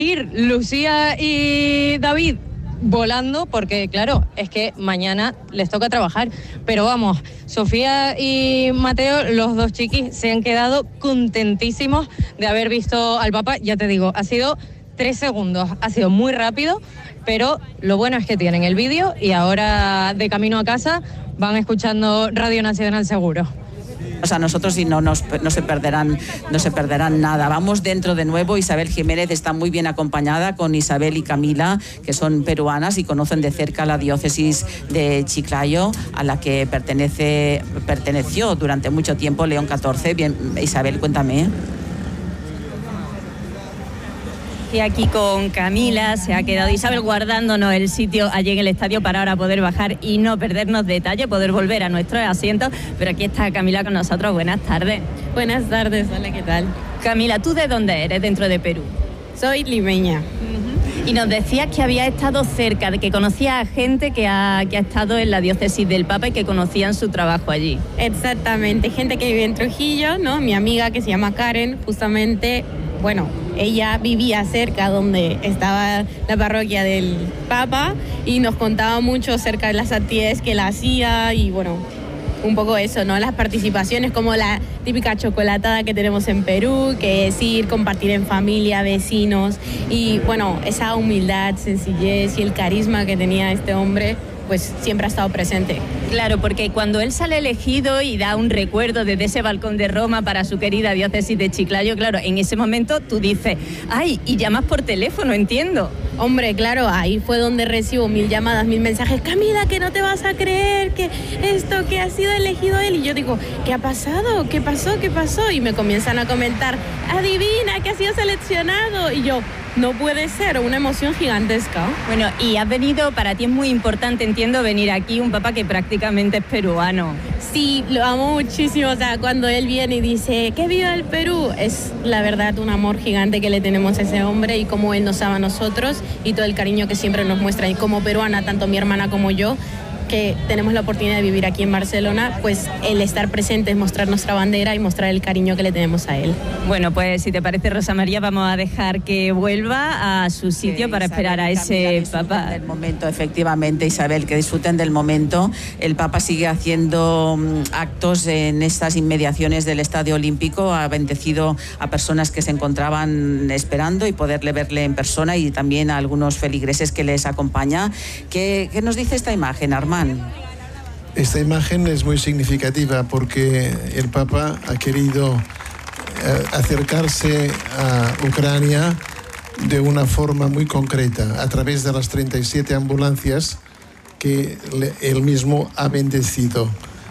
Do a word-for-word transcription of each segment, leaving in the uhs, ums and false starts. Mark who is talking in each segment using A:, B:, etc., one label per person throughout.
A: ir Lucía y David volando, porque claro, es que mañana les toca trabajar, pero vamos, Sofía y Mateo, los dos chiquis, se han quedado contentísimos de haber visto al Papa. Ya te digo, ha sido tres segundos, ha sido muy rápido, pero lo bueno es que tienen el vídeo y ahora de camino a casa van escuchando Radio Nacional seguro.
B: O sea, nosotros sí no, nos, no, se perderán, no se perderán nada. Vamos dentro de nuevo. Isabel Jiménez está muy bien acompañada con Isabel y Camila, que son peruanas y conocen de cerca la diócesis de Chiclayo, a la que pertenece, perteneció durante mucho tiempo León catorce. Bien, Isabel, cuéntame.
C: Y aquí con Camila se ha quedado Isabel guardándonos el sitio allí en el estadio para ahora poder bajar y no perdernos detalle, poder volver a nuestros asientos. Pero aquí está Camila con nosotros. Buenas tardes.
D: Buenas tardes, hola, ¿qué tal?
C: Camila, ¿tú de dónde eres dentro de Perú?
D: Soy limeña.
C: Uh-huh. Y nos decías que había estado cerca, de que conocía a gente que ha, que ha estado en la diócesis del Papa y que conocían su trabajo allí.
D: Exactamente, gente que vive en Trujillo, ¿no? Mi amiga que se llama Karen, justamente, bueno, ella vivía cerca donde estaba la parroquia del Papa y nos contaba mucho acerca de las actividades que él hacía y bueno, un poco eso, ¿no? Las participaciones como la típica chocolatada que tenemos en Perú, que es ir, compartir en familia, vecinos y bueno, esa humildad, sencillez y el carisma que tenía este hombre, pues siempre ha estado presente.
C: Claro, porque cuando él sale elegido y da un recuerdo desde ese balcón de Roma para su querida diócesis de Chiclayo, claro, en ese momento tú dices, ay, y llamas por teléfono, entiendo.
D: Hombre, claro, ahí fue donde recibo mil llamadas, mil mensajes, Camila, que no te vas a creer, que esto, que ha sido elegido él. Y yo digo, ¿qué ha pasado? ¿Qué pasó? ¿Qué pasó? Y me comienzan a comentar, adivina, que ha sido seleccionado. Y yo, no puede ser, una emoción gigantesca.
C: Bueno, y has venido, para ti es muy importante, entiendo, venir aquí, un Papa que prácticamente es peruano.
D: Sí, lo amo muchísimo, o sea, cuando él viene y dice, ¡que viva el Perú! Es la verdad un amor gigante que le tenemos a ese hombre y cómo él nos ama a nosotros y todo el cariño que siempre nos muestra. Y como peruana, tanto mi hermana como yo, que tenemos la oportunidad de vivir aquí en Barcelona, pues el estar presente es mostrar nuestra bandera y mostrar el cariño que le tenemos a él.
C: Bueno, pues si te parece, Rosa María, vamos a dejar que vuelva a su sitio que para Isabel, esperar a ese Papa.
B: Del momento, efectivamente, Isabel, que disfruten del momento. El Papa sigue haciendo actos en estas inmediaciones del Estadio Olímpico, ha bendecido a personas que se encontraban esperando y poderle verle en persona y también a algunos feligreses que les acompaña. ¿Qué, qué nos dice esta imagen, Armand?
E: Esta imagen es muy significativa porque el Papa ha querido eh, acercarse a Ucrania de una forma muy concreta, a través de las treinta y siete ambulancias que le, él mismo ha bendecido.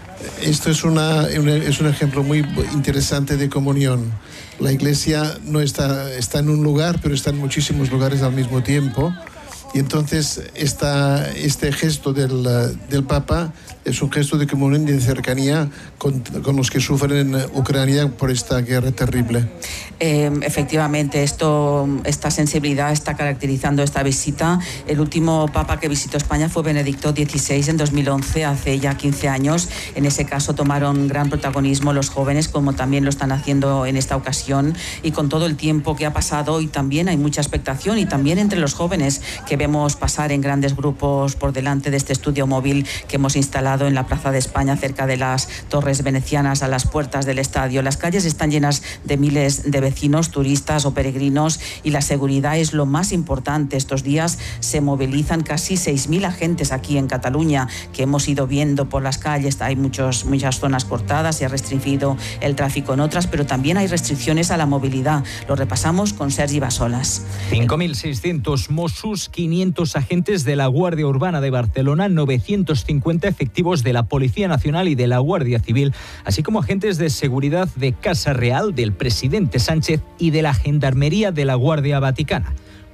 E: Esto es, una, es un ejemplo muy interesante de comunión. La Iglesia no está, está en un lugar, pero está en muchísimos lugares al mismo tiempo. Y entonces esta, este gesto del, del Papa es un gesto de comunión y de cercanía con, con los que sufren en Ucrania por esta guerra terrible.
B: Eh, efectivamente, esto, esta sensibilidad está caracterizando esta visita. El último Papa que visitó España fue Benedicto dieciséis en dos mil once, hace ya quince años. En ese caso tomaron gran protagonismo los jóvenes, como también lo están haciendo en esta ocasión. Y con todo el tiempo que ha pasado, y también hay mucha expectación, y también entre los jóvenes que vemos pasar en grandes grupos por delante de este estudio móvil que hemos instalado en la Plaza de España, cerca de las torres venecianas, a las puertas del estadio. Las calles están llenas de miles de vecinos, turistas o peregrinos, y la seguridad es lo más importante. Estos días se movilizan casi seis mil agentes aquí en Cataluña, que hemos ido viendo por las calles. Hay muchos, muchas zonas cortadas, se ha restringido el tráfico en otras, pero también hay restricciones a la movilidad. Lo repasamos con Sergi Basolas.
F: cinco mil seiscientos Mossos, quinientos agentes de la Guardia Urbana de Barcelona, novecientos cincuenta efectivos de la Policía Nacional y de la Guardia Civil, así como agentes de seguridad de Casa Real, del presidente Sánchez y de la Gendarmería de la Guardia Vaticana.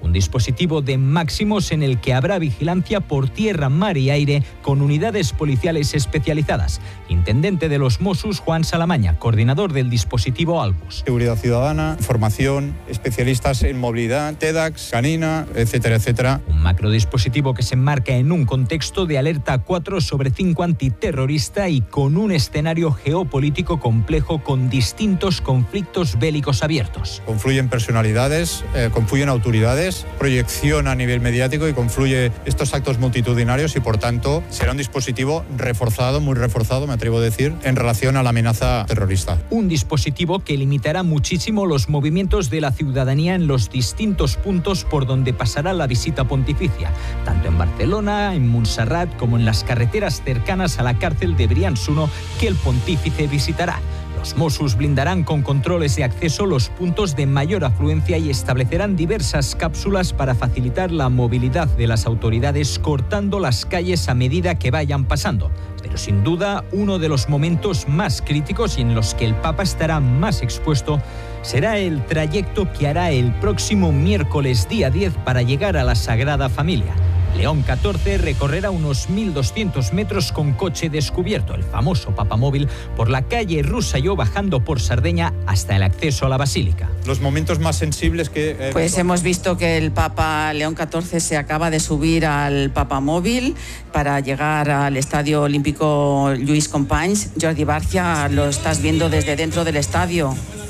F: Un dispositivo de máximos en el que habrá vigilancia por tierra, mar y aire con unidades policiales especializadas. Intendente de los Mossos, Juan Salamaña, coordinador del dispositivo Albus.
G: Seguridad ciudadana, formación, especialistas en movilidad, TEDx, canina, etcétera, etcétera.
F: Un macrodispositivo que se enmarca en un contexto de alerta cuatro sobre cinco antiterrorista y con un escenario geopolítico complejo con distintos conflictos bélicos abiertos.
G: Confluyen personalidades, eh, confluyen autoridades, proyección a nivel mediático y confluye estos actos multitudinarios y por tanto será un dispositivo reforzado, muy reforzado, me atrevo a decir, en relación a la amenaza terrorista.
F: Un dispositivo que limitará muchísimo los movimientos de la ciudadanía en los distintos puntos por donde pasará la visita pontificia, tanto en Barcelona, en Montserrat, como en las carreteras cercanas a la cárcel de Briançuno que el pontífice visitará. Los Mossos blindarán con controles de acceso los puntos de mayor afluencia y establecerán diversas cápsulas para facilitar la movilidad de las autoridades, cortando las calles a medida que vayan pasando. Pero sin duda, uno de los momentos más críticos y en los que el Papa estará más expuesto será el trayecto que hará el próximo miércoles día diez para llegar a la Sagrada Familia. León catorce recorrerá unos mil doscientos metros con coche descubierto, el famoso papamóvil, por la calle Rosselló bajando por Sardeña hasta el acceso a la Basílica.
G: Los momentos más sensibles que... Eh,
B: pues
G: son...
B: hemos visto que el Papa León catorce se acaba de subir al papamóvil para llegar al Estadio Olímpico Lluís Companys. Jordi Barcia, lo estás viendo desde dentro del estadio.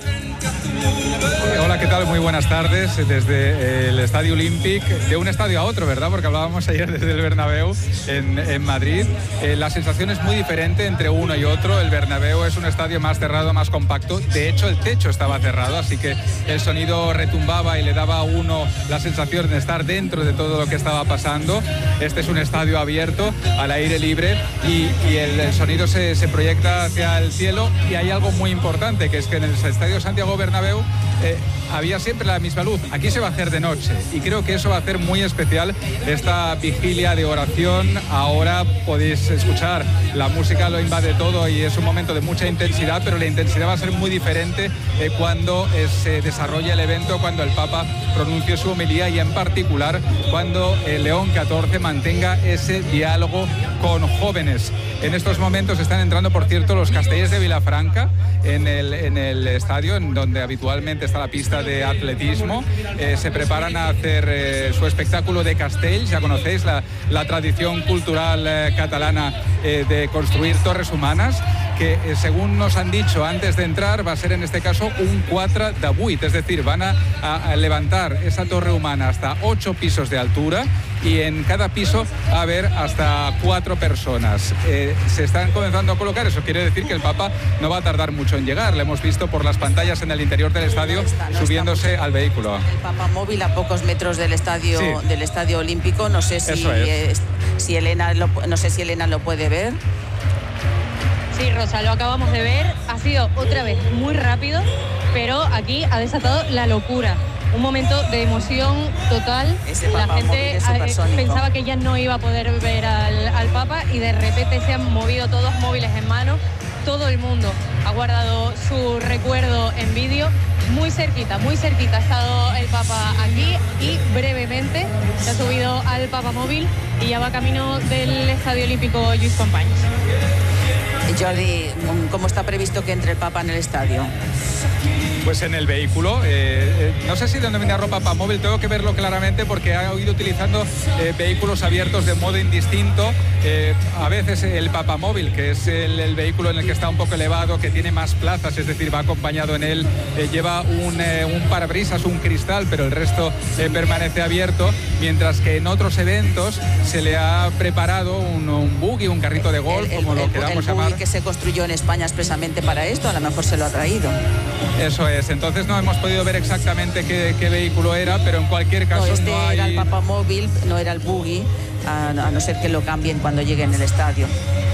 H: Hola, ¿qué tal? Muy buenas tardes desde el Estadio Olímpic, de un estadio a otro, ¿verdad? Porque hablábamos ayer desde el Bernabéu en, en Madrid. Eh, la sensación es muy diferente entre uno y otro. El Bernabéu es un estadio más cerrado, más compacto. De hecho, el techo estaba cerrado, así que el sonido retumbaba y le daba a uno la sensación de estar dentro de todo lo que estaba pasando. Este es un estadio abierto, al aire libre, y, y el, el sonido se, se proyecta hacia el cielo. Y hay algo muy importante, que es que en el Estadio Santiago Bernabéu eh, había siempre la misma luz. Aquí se va a hacer de noche y creo que eso va a hacer muy especial esta vigilia de oración. Ahora podéis escuchar, la música lo invade todo y es un momento de mucha intensidad, pero la intensidad va a ser muy diferente eh, cuando eh, se desarrolle el evento, cuando el Papa pronuncie su homilía y en particular cuando el León catorce mantenga ese diálogo con jóvenes. En estos momentos están entrando, por cierto, los castellers de Vilafranca en el, en el estadio, en donde habitualmente está la pista de atletismo. Eh, se preparan a hacer eh, su espectáculo de castells. Ya conocéis la, la tradición cultural eh, catalana eh, de construir torres humanas, que eh, según nos han dicho antes de entrar va a ser en este caso un quatre de vuit, es decir, van a, a, a levantar esa torre humana hasta ocho pisos de altura y en cada piso va a haber hasta cuatro personas. Eh, se están comenzando a colocar, eso quiere decir que el Papa no va a tardar mucho en llegar. Lo hemos visto por las pantallas en el interior del estadio, no está, no subiéndose está al vehículo.
B: El papamóvil a pocos metros del estadio, sí. del estadio Olímpico. No sé si,
H: es.
B: si Elena lo, no sé si Elena lo puede ver.
A: Sí, Rosa, lo acabamos de ver. Ha sido otra vez muy rápido, pero aquí ha desatado la locura. Un momento de emoción total.
B: Ese
A: la gente
B: pensaba
A: que ya no iba a poder ver al, al Papa y de repente se han movido todos móviles en mano. Todo el mundo ha guardado su recuerdo en vídeo. Muy cerquita, muy cerquita ha estado el Papa aquí y brevemente se ha subido al papamóvil y ya va camino del Estadio Olímpico Lluís Companys.
B: Jordi, ¿cómo está previsto que entre el Papa en el estadio?
H: Pues en el vehículo, eh, eh, no sé si denominarlo papamóvil, tengo que verlo claramente porque ha ido utilizando eh, vehículos abiertos de modo indistinto. Eh, a veces el papamóvil, que es el, el vehículo en el que está un poco elevado, que tiene más plazas, es decir, va acompañado en él, eh, lleva un, eh, un parabrisas, un cristal, pero el resto eh, permanece abierto, mientras que en otros eventos se le ha preparado un, un buggy, un carrito de golf, el, el, como lo
B: el,
H: queramos
B: el
H: llamar.
B: El que se construyó en España expresamente para esto, a lo mejor se lo ha traído.
H: Eso es, entonces no hemos podido ver exactamente qué, qué vehículo era, pero en cualquier caso
B: no, este
H: no hay...
B: era el papamóvil, no era el buggy, a, a no ser que lo cambien cuando lleguen al estadio.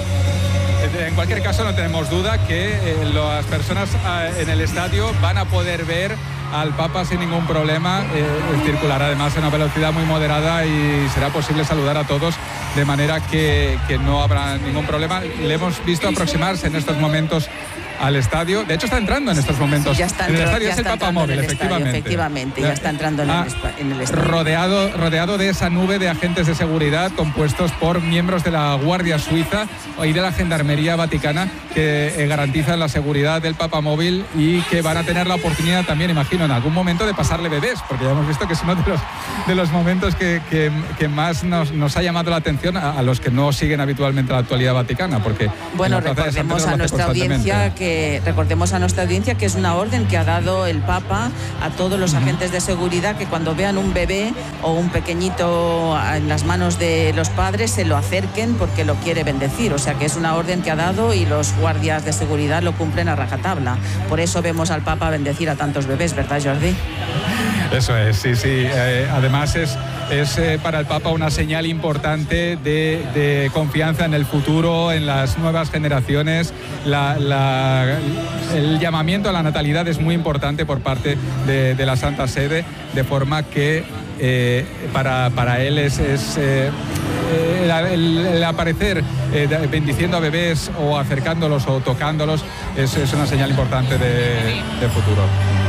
H: En cualquier caso no tenemos duda que eh, las personas eh, en el estadio van a poder ver al Papa sin ningún problema. Eh, circulará además a una velocidad muy moderada y será posible saludar a todos de manera que, que no habrá ningún problema. Le hemos visto aproximarse en estos momentos al estadio. De hecho, está entrando en estos momentos.
B: Ya está
H: en el
B: entrando,
H: estadio
B: ya
H: es el
B: está
H: Papa Móvil,
B: en el
H: efectivamente.
B: Estadio, efectivamente, ya está entrando en,
H: ah,
B: el, en el estadio.
H: Rodeado, rodeado de esa nube de agentes de seguridad compuestos por miembros de la Guardia Suiza y de la Gendarmería Vaticana que eh, garantizan la seguridad del Papa Móvil y que van a tener la oportunidad también, imagino, en algún momento de pasarle bebés, porque ya hemos visto que es uno de los, de los momentos que, que, que más nos, nos ha llamado la atención a, a los que no siguen habitualmente la actualidad vaticana, porque
B: bueno, recordemos a nuestra audiencia que recordemos a nuestra audiencia que es una orden que ha dado el Papa a todos los uh-huh. agentes de seguridad, que cuando vean un bebé o un pequeñito en las manos de los padres se lo acerquen porque lo quiere bendecir. O sea que es una orden que ha dado y los guardias de seguridad lo cumplen a rajatabla. Por eso vemos al Papa bendecir a tantos bebés, ¿verdad, Jordi?
H: Eso es, sí, sí. Eh, además es, es eh, para el Papa una señal importante de, de confianza en el futuro, en las nuevas generaciones. La, la, el llamamiento a la natalidad es muy importante por parte de, de la Santa Sede, de forma que eh, para, para él es... es eh, El, el, el aparecer eh, bendiciendo a bebés o acercándolos o tocándolos es, es una señal importante de, de futuro.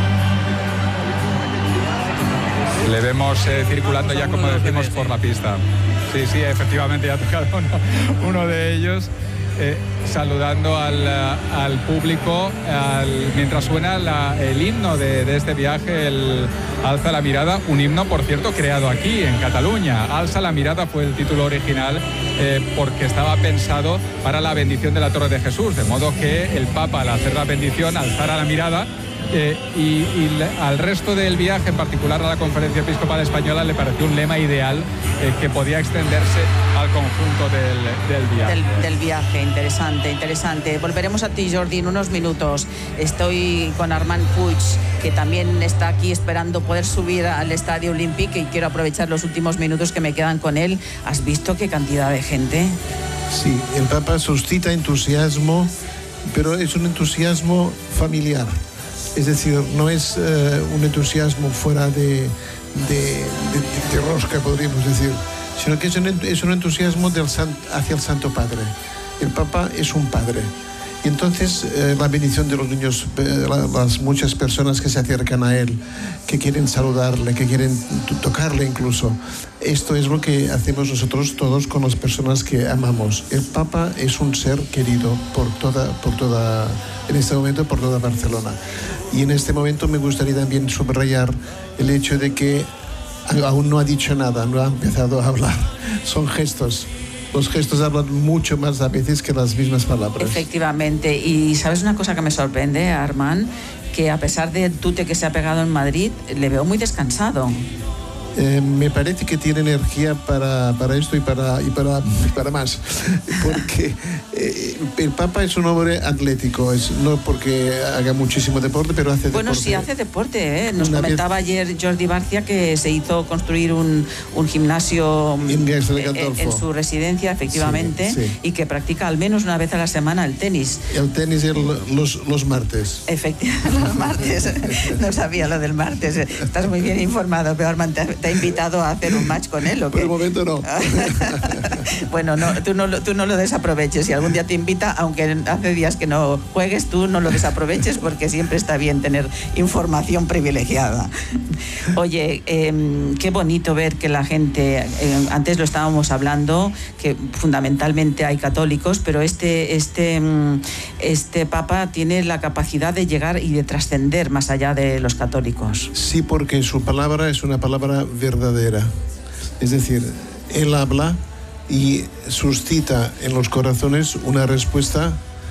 H: Le vemos eh, circulando ya, como decimos, por la pista. Sí, sí, efectivamente ya ha tocado uno, uno de ellos. Eh, saludando al, al público al, mientras suena la, el himno de, de este viaje, el Alza la mirada, un himno, por cierto, creado aquí en Cataluña. Alza la mirada fue el título original eh, porque estaba pensado para la bendición de la Torre de Jesús, de modo que el Papa, al hacer la bendición, alzara la mirada. Eh, y, y al resto del viaje, en particular a la Conferencia Episcopal Española, le pareció un lema ideal eh, que podía extenderse al conjunto del, del viaje.
B: Del, del viaje, interesante, interesante. Volveremos a ti, Jordi, en unos minutos. Estoy con Armand Puig, que también está aquí esperando poder subir al Estadio Olímpic, y quiero aprovechar los últimos minutos que me quedan con él. ¿Has visto qué cantidad de gente?
E: Sí, el Papa suscita entusiasmo, pero es un entusiasmo familiar. Es decir, no es uh, un entusiasmo fuera de, de, de, de rosca, podríamos decir, sino que es un, es un entusiasmo del san, hacia el Santo Padre. El Papa es un padre. Y entonces eh, la bendición de los niños, eh, las muchas personas que se acercan a él, que quieren saludarle, que quieren tocarle incluso. Esto es lo que hacemos nosotros todos con las personas que amamos. El Papa es un ser querido por toda, por toda, en este momento por toda Barcelona. Y en este momento me gustaría también subrayar el hecho de que aún no ha dicho nada, no ha empezado a hablar. Son gestos. Los gestos hablan mucho más a veces que las mismas palabras.
B: Efectivamente. Y ¿sabes una cosa que me sorprende, Armand? Que a pesar del tute que se ha pegado en Madrid, le veo muy descansado.
E: Eh, me parece que tiene energía para, para esto y para, y para, para más, porque eh, el Papa es un hombre atlético, es, no porque haga muchísimo deporte, pero hace
B: bueno,
E: deporte. Bueno,
B: sí hace deporte, ¿eh? Nos Una comentaba vez... ayer Jordi Barcia que se hizo construir un, un gimnasio en, en, en su residencia, efectivamente, sí, sí. Y que practica al menos una vez a la semana el tenis.
E: El tenis el, los, los martes.
B: Efectivamente, los martes. No sabía lo del martes. Estás muy bien informado, pero Armand, ¿te ha invitado a hacer un match con él o qué?
E: Por el momento no.
B: Bueno, no, tú, no, tú no lo desaproveches. Si algún día te invita, aunque hace días que no juegues, tú no lo desaproveches, porque siempre está bien tener información privilegiada. Oye, eh, qué bonito ver que la gente, eh, antes lo estábamos hablando, que fundamentalmente hay católicos, pero este, este, este Papa tiene la capacidad de llegar y de trascender más allá de los católicos.
E: Sí, porque su palabra es una palabra verdadera. Es decir, él habla y suscita en los corazones una respuesta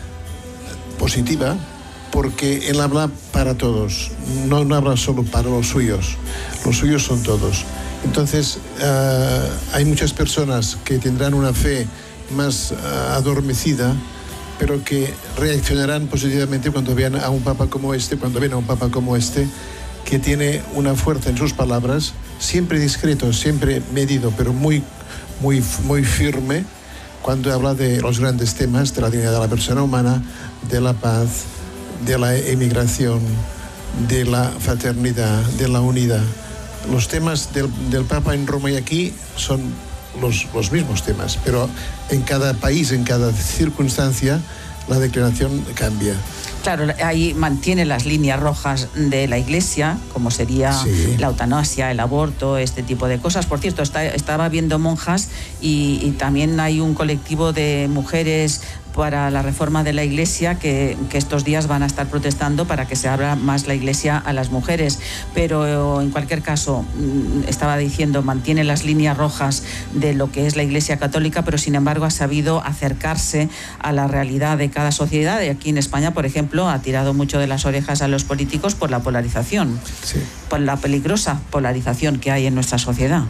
E: positiva, porque él habla para todos, no, no habla solo para los suyos, los suyos son todos. Entonces uh, hay muchas personas que tendrán una fe más uh, adormecida, pero que reaccionarán positivamente cuando vean a un Papa como este, cuando ven a un Papa como este, que tiene una fuerza en sus palabras, siempre discreto, siempre medido, pero muy, muy, muy firme, cuando habla de los grandes temas, de la dignidad de la persona humana, de la paz, de la emigración, de la fraternidad, de la unidad. Los temas del, del Papa en Roma y aquí son los, los mismos temas, pero en cada país, en cada circunstancia, la declaración cambia.
B: Claro, ahí mantiene las líneas rojas de la Iglesia, como sería sí. la eutanasia, el aborto, este tipo de cosas. Por cierto, está, estaba viendo monjas y, y también hay un colectivo de mujeres para la reforma de la Iglesia que, que estos días van a estar protestando para que se abra más la Iglesia a las mujeres. Pero en cualquier caso, estaba diciendo, mantiene las líneas rojas de lo que es la Iglesia católica, pero sin embargo ha sabido acercarse a la realidad de cada sociedad. Y aquí en España, por ejemplo, ha tirado mucho de las orejas a los políticos por la polarización, sí. por la peligrosa polarización que hay en nuestra sociedad.